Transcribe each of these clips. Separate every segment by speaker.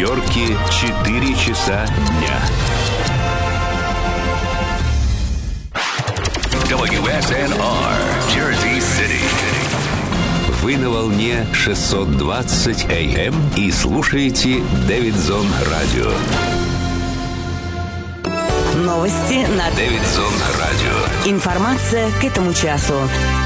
Speaker 1: Нью-Йорке 4 часа дня. WSNR, Jersey City. Вы на волне 620 AM и слушаете Дэвидсон Радио.
Speaker 2: Новости на
Speaker 1: Дэвидсон Радио.
Speaker 2: Информация к этому часу.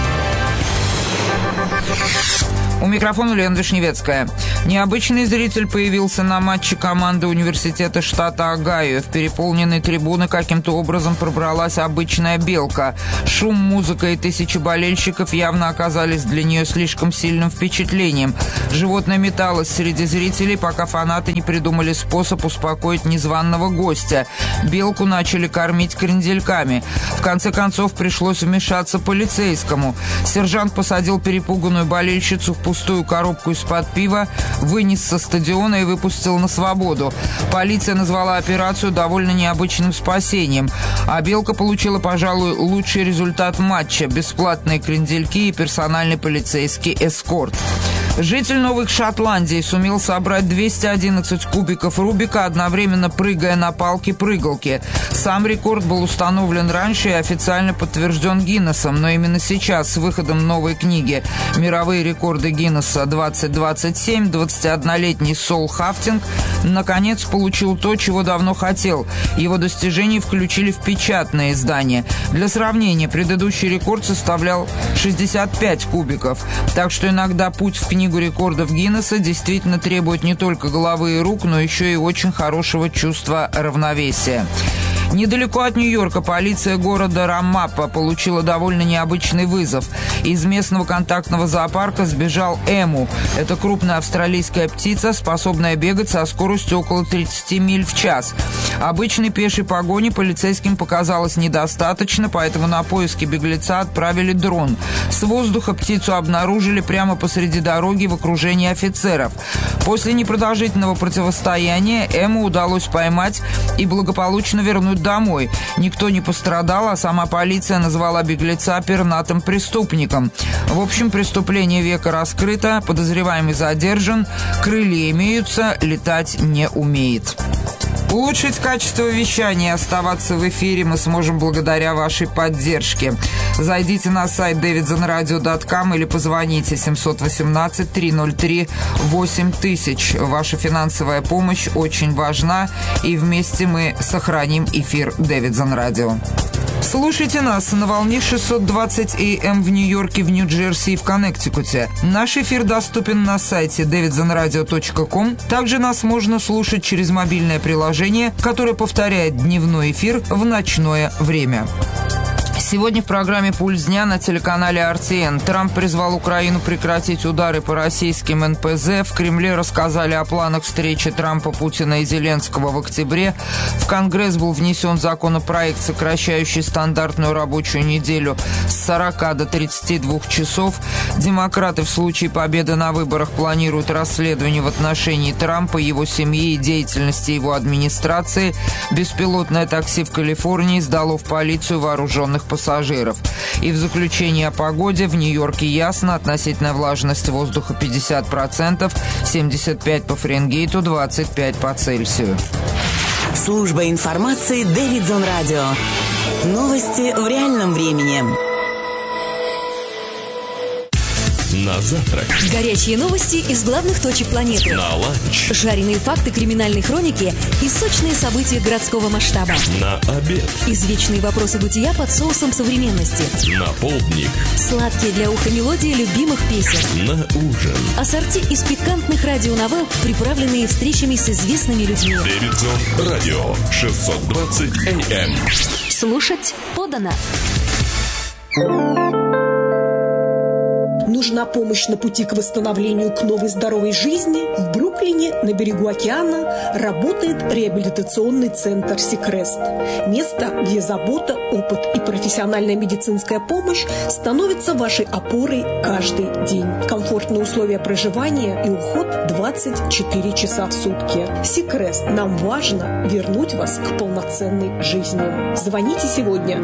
Speaker 3: У микрофона Лена Вишневецкая. Необычный зритель появился на матче команды университета штата Огайо. В переполненной трибуны каким-то образом пробралась обычная белка. Шум, музыка и тысячи болельщиков явно оказались для нее слишком сильным впечатлением. Животное металось среди зрителей, пока фанаты не придумали способ успокоить незваного гостя. Белку начали кормить крендельками. В конце концов пришлось вмешаться полицейскому. Сержант посадил перепуганную болельщицу в пустую коробку из-под пива, вынес со стадиона и выпустил на свободу. Полиция назвала операцию довольно необычным спасением, а белка получила, пожалуй, лучший результат матча – бесплатные крендельки и персональный полицейский эскорт. Житель Новой Шотландии сумел собрать 211 кубиков Рубика, одновременно прыгая на палке-прыгалке. Сам рекорд был установлен раньше и официально подтвержден Гиннесом, но именно сейчас, с выходом новой книги «Мировые рекорды Гиннесса 2027», 21-летний Сол Хафтинг наконец получил то, чего давно хотел. Его достижения включили в печатное издание. Для сравнения, предыдущий рекорд составлял 65 кубиков, так что иногда путь в книгу рекордов Гиннесса действительно требует не только головы и рук, но еще и очень хорошего чувства равновесия. Недалеко от Нью-Йорка полиция города Рамапа получила довольно необычный вызов. Из местного контактного зоопарка сбежал эму. Это крупная австралийская птица, способная бегать со скоростью около 30 миль в час. Обычной пешей погони полицейским показалось недостаточно, поэтому на поиски беглеца отправили дрон. С воздуха птицу обнаружили прямо посреди дороги в окружении офицеров. После непродолжительного противостояния эму удалось поймать и благополучно вернуть домой. Никто не пострадал, а сама полиция назвала беглеца пернатым преступником. В общем, преступление века раскрыто, подозреваемый задержан, крылья имеются, летать не умеет. Улучшить качество вещания и оставаться в эфире мы сможем благодаря вашей поддержке. Зайдите на сайт davidsonradio.com или позвоните 718-303-8000. Ваша финансовая помощь очень важна, и вместе мы сохраним эфир Дэвидсон Радио. Слушайте нас на волне 620 AM в Нью-Йорке, в Нью-Джерси и в Коннектикуте. Наш эфир доступен на сайте davidsonradio.com. Также нас можно слушать через мобильное приложение, которое повторяет дневной эфир в ночное время. Сегодня в программе «Пульс дня» на телеканале RTN. Трамп призвал Украину прекратить удары по российским НПЗ. В Кремле рассказали о планах встречи Трампа, Путина и Зеленского в октябре. В Конгресс был внесен законопроект, сокращающий стандартную рабочую неделю с 40 до 32 часов. Демократы в случае победы на выборах планируют расследование в отношении Трампа, его семьи и деятельности его администрации. Беспилотное такси в Калифорнии сдало в полицию вооруженных пассажиров. И в заключение о погоде: в Нью-Йорке ясно, относительная влажность воздуха 50%, 75 по Фаренгейту, 25 по Цельсию.
Speaker 2: Служба информации Дэвидсон Радио. Новости в реальном времени.
Speaker 4: На завтрак.
Speaker 5: Горячие новости из главных точек планеты.
Speaker 4: На ланч.
Speaker 5: Жареные факты криминальной хроники и сочные события городского масштаба.
Speaker 4: На обед.
Speaker 5: Извечные вопросы бытия под соусом современности.
Speaker 4: На полдник.
Speaker 5: Сладкие для уха мелодии любимых песен.
Speaker 4: На ужин.
Speaker 5: Ассорти из пикантных радионовелл, приправленные встречами с известными людьми.
Speaker 4: Дэвидсон Радио 620 AM.
Speaker 5: Слушать подано.
Speaker 6: Нужна помощь на пути к восстановлению к новой здоровой жизни? В Бруклине, на берегу океана, работает реабилитационный центр «Сикрест». Место, где забота, опыт и профессиональная медицинская помощь становятся вашей опорой каждый день. Комфортные условия проживания и уход 24 часа в сутки. «Сикрест». Нам важно вернуть вас к полноценной жизни. Звоните сегодня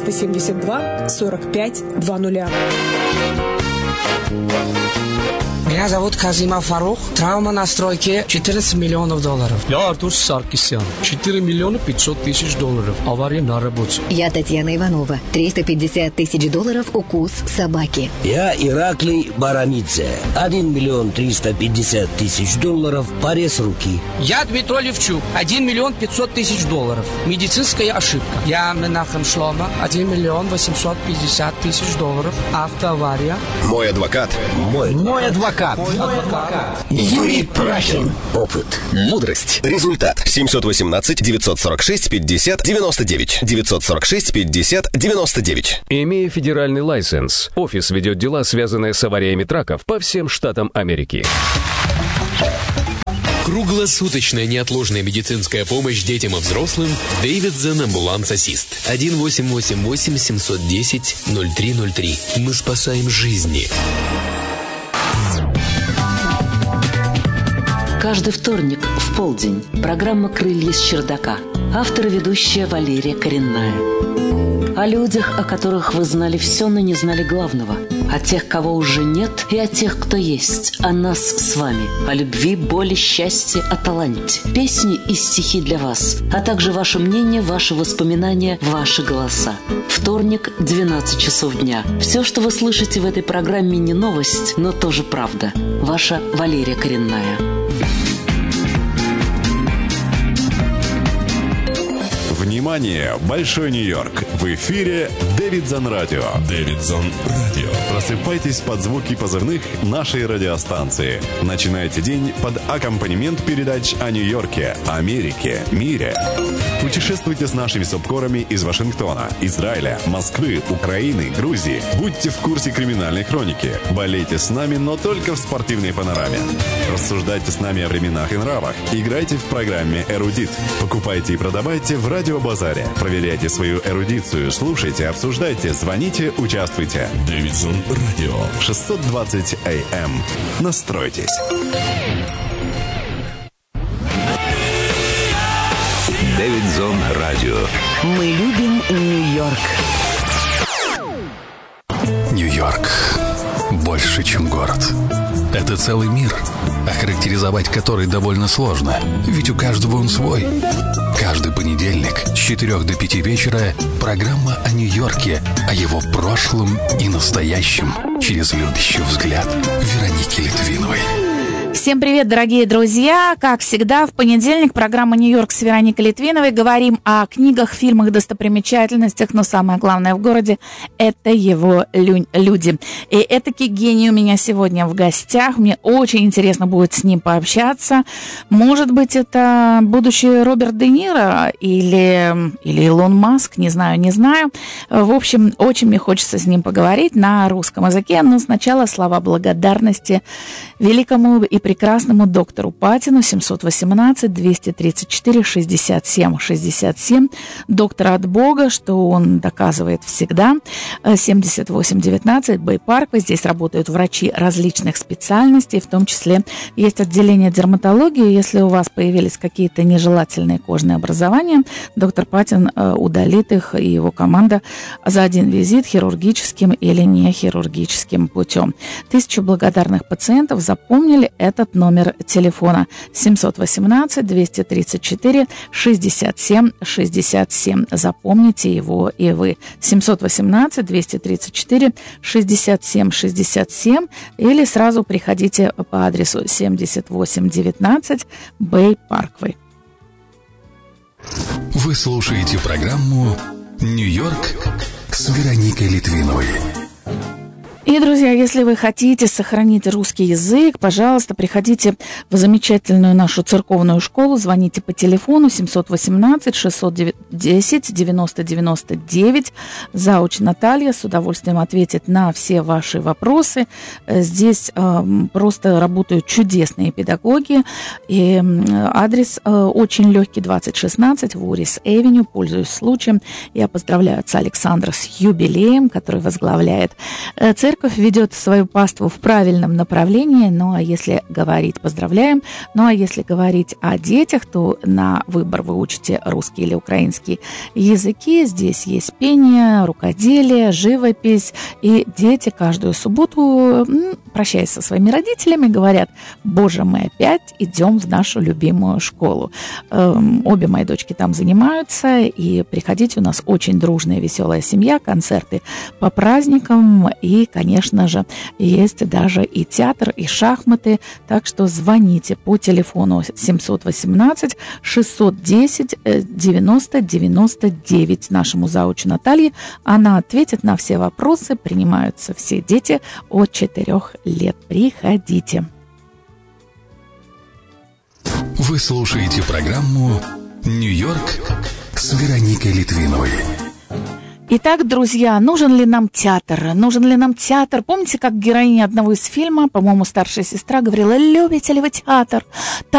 Speaker 6: 718-372-4520.
Speaker 7: Меня зовут Казимов Фарух. Травма на стройке $14 миллионов.
Speaker 8: Я Артур Саркисян. $4 миллиона 500 тысяч. Авария на работе.
Speaker 9: Я Татьяна Иванова. $350 тысяч укус собаки.
Speaker 10: Я Ираклий Барамидзе. $1 миллион 350 тысяч порез руки.
Speaker 7: Я Дмитрий Левчук. $1 миллион 500 тысяч. Медицинская ошибка. Я Менахем Шлома. $1 миллион 850 тысяч. Автоавария.
Speaker 11: Мой адвокат.
Speaker 10: Мой адвокат. Юрий Прахин. Опыт.
Speaker 11: Мудрость. Результат. 718-946-50-99. 946-50-99.
Speaker 12: Имея федеральный лайсенс, офис ведет дела, связанные с авариями траков по всем штатам Америки.
Speaker 13: Круглосуточная неотложная медицинская помощь детям и взрослым. Davidson Ambulance Assist. 1-888-710-0303. Мы спасаем жизни.
Speaker 14: Каждый вторник в полдень программа «Крылья с чердака». Автор и ведущая Валерия Коренная. О людях, о которых вы знали все, но не знали главного. О тех, кого уже нет, и о тех, кто есть. О нас с вами. О любви, боли, счастье, о таланте. Песни и стихи для вас. А также ваше мнение, ваши воспоминания, ваши голоса. Вторник, 12 часов дня. Все, что вы слышите в этой программе, не новость, но тоже правда. Ваша Валерия Коренная.
Speaker 15: Внимание! Большой Нью-Йорк! В эфире Davidson Radio.
Speaker 4: Davidson Radio.
Speaker 15: Просыпайтесь под звуки позывных нашей радиостанции. Начинайте день под аккомпанемент передач о Нью-Йорке, Америке, мире. Путешествуйте с нашими субкорами из Вашингтона, Израиля, Москвы, Украины, Грузии. Будьте в курсе криминальной хроники. Болейте с нами, но только в спортивной панораме. Рассуждайте с нами о временах и нравах. Играйте в программе «Эрудит». Покупайте и продавайте в радиобазаре. Проверяйте свою эрудицию. Слушайте, обсуждайте, звоните, участвуйте.
Speaker 4: Davidson Radio.
Speaker 15: 620 AM. Настройтесь.
Speaker 1: Davidson Radio.
Speaker 2: Мы любим Нью-Йорк.
Speaker 16: Нью-Йорк. Больше, чем город. Это целый мир, охарактеризовать который довольно сложно, ведь у каждого он свой. Каждый понедельник с 4 до 5 вечера программа о Нью-Йорке, о его прошлом и настоящем через любящий взгляд Вероники Литвиновой.
Speaker 17: Всем привет, дорогие друзья! Как всегда, в понедельник программа «Нью-Йорк» с Вероникой Литвиновой. Говорим о книгах, фильмах, достопримечательностях, но самое главное в городе – это его люди. И этакий гений у меня сегодня в гостях. Мне очень интересно будет с ним пообщаться. Может быть, это будущий Роберт Де Ниро или Илон Маск, не знаю. В общем, очень мне хочется с ним поговорить на русском языке, но сначала слова благодарности великому и прекрасному доктору Патину. 718-234-67-67. Доктор от Бога, что он доказывает всегда. 7819 Бэй-Парквей. Здесь работают врачи различных специальностей, в том числе есть отделение дерматологии. Если у вас появились какие-то нежелательные кожные образования, доктор Патин удалит их, и его команда за один визит хирургическим или нехирургическим путем. 1000 благодарных пациентов запомнили этот номер телефона 718-234-67-67. Запомните его и вы. 718-234-67-67 или сразу приходите по адресу 7819 Бэй-Парквей.
Speaker 16: Вы слушаете программу «Нью-Йорк» с Вероникой Литвиновой.
Speaker 17: И, друзья, если вы хотите сохранить русский язык, пожалуйста, приходите в замечательную нашу церковную школу, звоните по телефону 718-610-9099. Зауч Наталья с удовольствием ответит на все ваши вопросы. Здесь просто работают чудесные педагоги. И адрес очень легкий, 2016, Ворис-Эвеню. Пользуюсь случаем. Я поздравляю отца Александра с юбилеем, который возглавляет церковь. церковь ведет свою паству в правильном направлении. Ну, а если говорить, поздравляем. Ну, а если говорить о детях, то на выбор вы учите русский или украинский языки. Здесь есть пение, рукоделие, живопись. И дети каждую субботу, прощаясь со своими родителями, говорят: «Боже, мы опять идем в нашу любимую школу». Обе мои дочки там занимаются, и приходите, у нас очень дружная, веселая семья, концерты по праздникам, и, конечно же, есть даже и театр, и шахматы, так что звоните по телефону 718-610-90-99 нашему заучу Наталье. Она ответит на все вопросы, принимаются все дети от 4 лет. Приходите.
Speaker 16: Вы слушаете программу «Нью-Йорк» с Вероникой Литвиновой.
Speaker 17: Итак, друзья, нужен ли нам театр? Нужен ли нам театр? Помните, как героиня одного из фильмов, по-моему, старшая сестра говорила: «Любите ли вы театр?